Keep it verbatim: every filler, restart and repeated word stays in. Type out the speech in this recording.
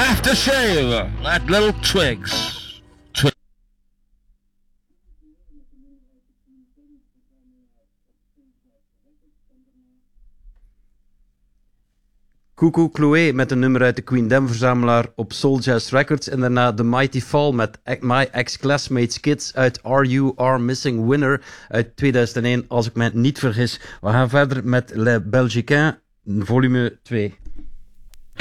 Aftershave, like little twigs. Twi- Coucou Chloé met een nummer uit de Queen Dem-verzamelaar op Soul Jazz Records. En daarna The Mighty Fall met My Ex-Classmates Kids uit Are You Are Missing Winner uit tweeduizend één, als ik me niet vergis. We gaan verder met Le Belgicain, volume twee.